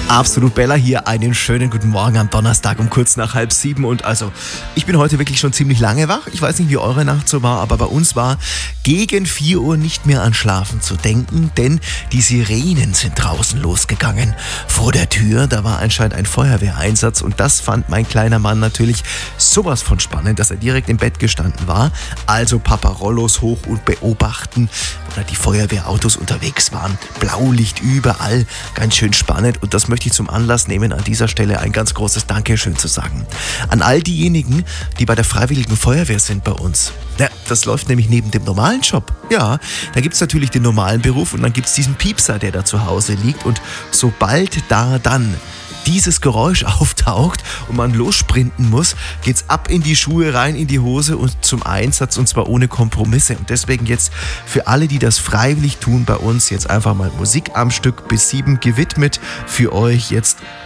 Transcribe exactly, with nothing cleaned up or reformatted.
Absolut Bella hier, einen schönen guten Morgen am Donnerstag um kurz nach halb sieben und also ich bin heute wirklich schon ziemlich lange wach. Ich weiß nicht, wie eure Nacht so war, aber bei uns war gegen vier Uhr nicht mehr an Schlafen zu denken, denn die Sirenen sind draußen losgegangen. Vor der Tür, da war anscheinend ein Feuerwehreinsatz und das fand mein kleiner Mann natürlich sowas von spannend, dass er direkt im Bett gestanden war. Also Paparollos hoch und beobachten, wo da die Feuerwehrautos unterwegs waren. Blaulicht überall, ganz schön spannend und das möchte ich zum Anlass nehmen, an dieser Stelle ein ganz großes Dankeschön zu sagen. An all diejenigen, die bei der Freiwilligen Feuerwehr sind bei uns. Ja, das läuft nämlich neben dem normalen Job. Ja, da gibt es natürlich den normalen Beruf und dann gibt es diesen Piepser, der da zu Hause liegt und sobald da dann dieses Geräusch auftaucht und man lossprinten muss, geht's ab in die Schuhe, rein in die Hose und zum Einsatz und zwar ohne Kompromisse. Und deswegen jetzt für alle, die das freiwillig tun bei uns, jetzt einfach mal Musik am Stück bis sieben gewidmet für euch jetzt